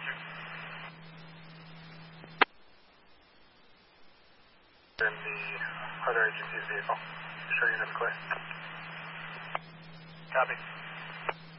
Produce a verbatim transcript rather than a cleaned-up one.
In the other agency's vehicle. Show units clear. Copy.